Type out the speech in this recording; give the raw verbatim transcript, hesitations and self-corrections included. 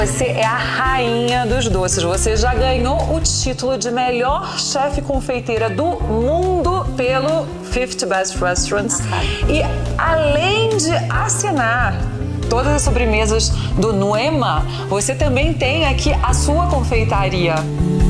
você é a rainha dos doces. Você já ganhou o título de melhor chefe confeiteira do mundo pelo fifty Best Restaurants. E além de assinar todas as sobremesas do Noema, você também tem aqui a sua confeitaria.